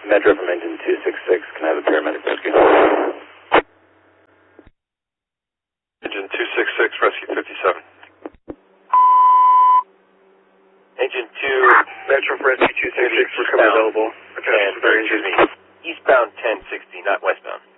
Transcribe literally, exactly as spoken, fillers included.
Metro from engine two six six. Can I have a paramedic rescue? Engine two six six, rescue fifty-seven. Engine two, Metro for rescue two six six, recovery available. ten, excuse me, eastbound ten sixty, not westbound.